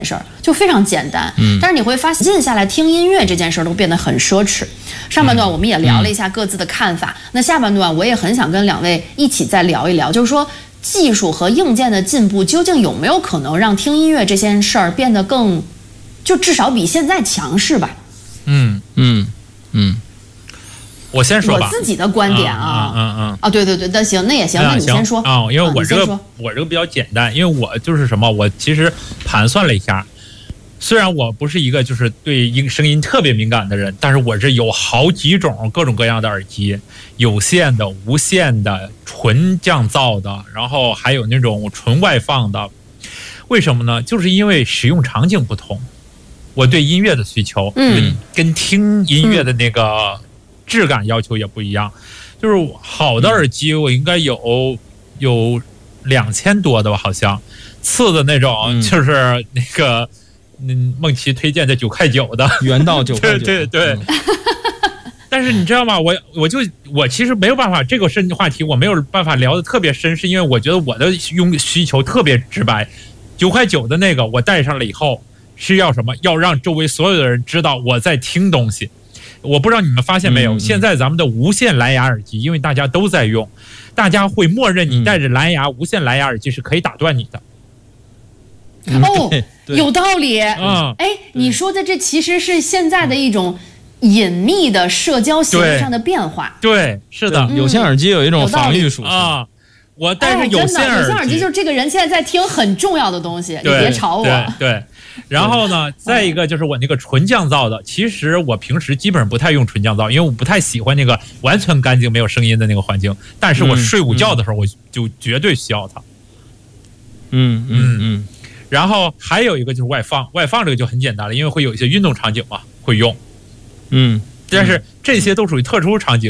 事儿，就非常简单。但是你会发现，静下来听音乐这件事儿都变得很奢侈。上半段我们也聊了一下各自的看法，那下半段我也很想跟两位一起再聊一聊，就是说技术和硬件的进步究竟有没有可能让听音乐这件事儿变得更，就至少比现在强势吧？ 我先说吧， 我自己的观点啊，对，那行，那也行，那你先说啊，因为我这个比较简单，因为我就是什么，我其实盘算了一下，虽然我不是一个就是对声音特别敏感的人，但是我这有好几种各种各样的耳机，有线的、无线的、纯降噪的，然后还有那种纯外放的。为什么呢？就是因为使用场景不同，我对音乐的需求跟听音乐的那个质感要求也不一样。就是好的耳机我应该有2000多的吧，好像次的那种就是那个梦琪推荐的9.9块的原道9.9块， 对。但是你知道吗？我其实没有办法，这个话题我没有办法聊得特别深，是因为我觉得我的需求特别直白。9.9块的那个我戴上了以后是要什么？要让周围所有的人知道我在听东西。我不知道你们发现没有，现在咱们的无线蓝牙耳机，因为大家都在用，大家会默认你戴着无线蓝牙耳机是可以打断你的。 有道理。你说的这其实是现在的一种隐秘的社交行为上的变化。 对，是的， 有线耳机有一种防御属性啊。我戴着有线耳机，就是这个人现在在听很重要的东西，你别吵我。 对。然后呢，再一个就是我那个纯降噪的，其实我平时基本上不太用纯降噪，因为我不太喜欢那个完全干净没有声音的那个环境。但是我睡午觉的时候，我就绝对需要它。然后还有一个就是外放这个就很简单了，因为会有一些运动场景嘛会用。但是这些都属于特殊场景。